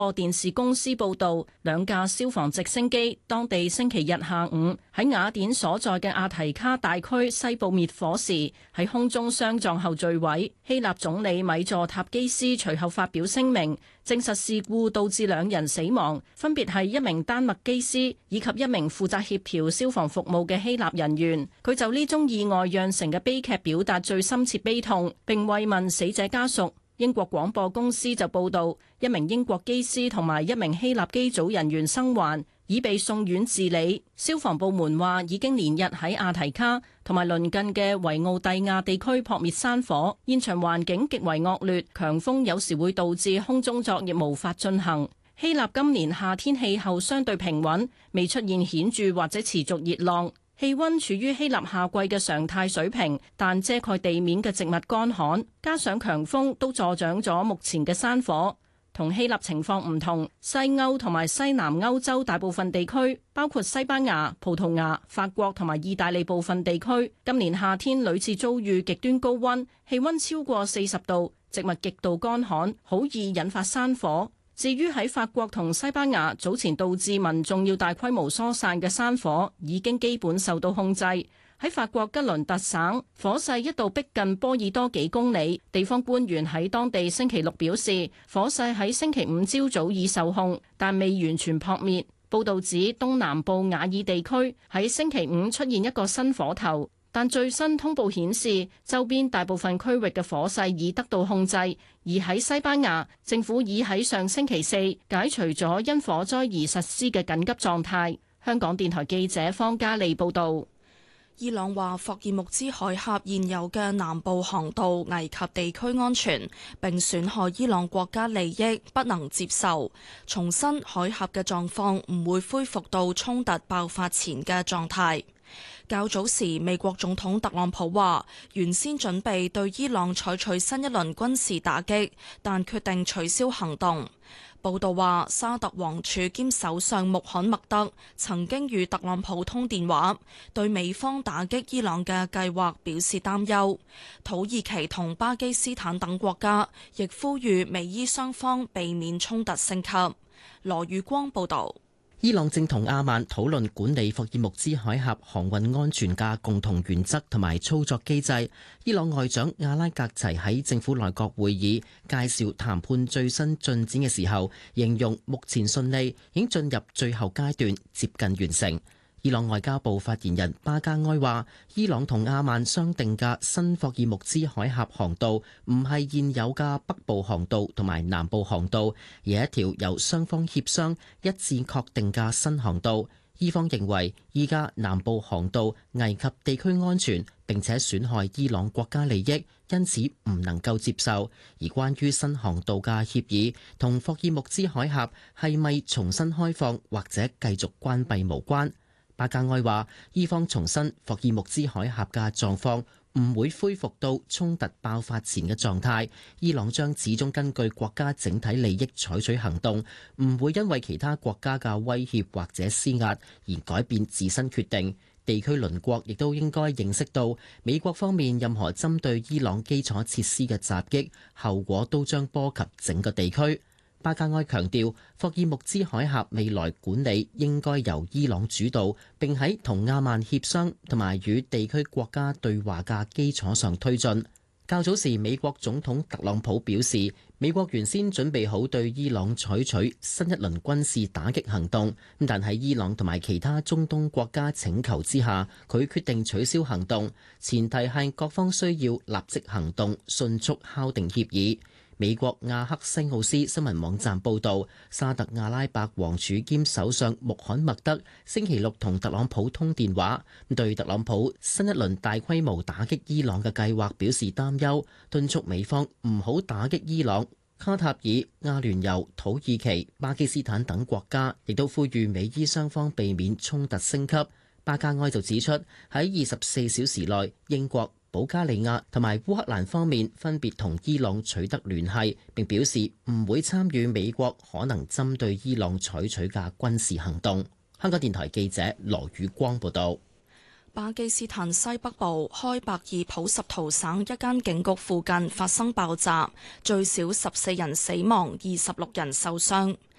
電視公司報道，兩架消防直升機當地星期日下午喺雅典所在嘅阿提卡大區西部滅火時，喺空中相撞後墜毀。希臘總理米佐塔基斯隨後發表聲明，證實事故導致兩人死亡，分別係一名丹麥機師以及一名負責協調消防服務嘅希臘人員。佢就呢宗意外釀成嘅悲劇表達最深切悲痛，並慰問死者家屬。英國廣播公司就報道，一名英國機師同埋一名希臘機組人員生還，已被送院治理。消防部門話已經連日喺阿提卡同埋鄰近嘅維奧蒂亞地區撲滅山火，現場環境極為惡劣，強風有時會導致空中作業無法進行。希臘今年夏天氣候相對平穩，未出現顯著或者持續熱浪。氣溫處於希臘夏季嘅常態水平，但遮蓋地面嘅植物乾旱，加上強風都助長咗目前嘅山火。同希臘情況唔同，西歐同埋西南歐洲大部分地區，包括西班牙、葡萄牙、法國同埋意大利部分地區，今年夏天屢次遭遇極端高溫，氣溫超過40度，植物極度乾旱，好易引發山火。至於喺法國同西班牙早前導致民眾要大規模疏散嘅山火，已經基本受到控制。喺法國吉倫特省，火勢一度逼近波爾多幾公里。地方官員喺當地星期六表示，火勢喺星期五朝早已受控，但未完全撲滅。報導指東南部瓦爾地區喺星期五出現一個新火頭。但最新通報顯示，周邊大部分區域嘅火勢已得到控制，而喺西班牙，政府已喺上星期四解除咗因火災而實施嘅緊急狀態。香港電台記者方嘉利報導。 伊朗話霍爾木茲海峽現有嘅南部航道危及地區安全，並損害伊朗國家利益，不能接受。重申海峽嘅狀況唔會恢復到衝突爆發前嘅狀態。較早時，美國總統特朗普話原先準備對伊朗採取新一輪軍事打擊，但決定取消行動。報道話，沙特王儲兼首相穆罕默德曾經與特朗普通電話，對美方打擊伊朗嘅計劃表示擔憂。土耳其同巴基斯坦等國家亦呼籲美伊雙方避免衝突升級。羅宇光報導。 伊朗正同阿曼討論管理霍爾木茲海峽航運安全嘅共同原則同埋操作機制。伊朗外長阿拉格齊喺政府內閣會議介紹談判最新進展嘅時候，形容目前順利，已經進入最後階段，接近完成。伊朗外交部發言人巴加埃話，伊朗同阿曼商定嘅新霍爾木茲海峽航道唔係現有嘅北部航道同埋南部航道，而係一條由雙方協商一致確定嘅新航道。伊方認為依家南部航道危及地區安全，並且損害伊朗國家利益，因此唔能夠接受。而關於新航道嘅協議同霍爾木茲海峽係咪重新開放或者繼續關閉無關。巴加埃話，伊方重申霍爾木茲海峽嘅狀況唔會恢復到衝突爆發前嘅狀態，伊朗將始終根據國家整體利益採取行動，唔會因為其他國家嘅威脅或者施壓而改變自身決定。地區鄰國亦都應該認識到，美國方面任何針對伊朗基礎設施嘅襲擊，後果都將波及整個地區。巴加埃強調，霍爾木茲海峽未來管理應該由伊朗主導，並喺同阿曼協商同埋與地區國家對話嘅基礎上推進。較早時，美國總統特朗普表示，美國原先準備好對伊朗採取新一輪軍事打擊行動，但喺伊朗同埋其他中東國家請求之下，佢決定取消行動，前提係各方需要立即行動，迅速敲定協議。美國亞克西奧斯新聞網站報導，沙特阿拉伯王儲兼首相穆罕默德星期六同特朗普通電話，對特朗普新一輪大規模打擊伊朗嘅計劃表示擔憂，敦促美方唔好打擊伊朗。卡塔爾、阿聯酋、土耳其、巴基斯坦等國家亦都呼籲美伊雙方避免衝突升級。巴加埃就指出，喺24小時內，英國、保加利亞同埋烏克蘭方面分別同伊朗取得聯繫，並表示唔會參與美國可能針對伊朗採取嘅軍事行動。香港電台記者羅宇光報道。 巴基斯坦西北部開伯爾普什圖省一間警局附近發生爆炸，最少14人死亡，26人受傷。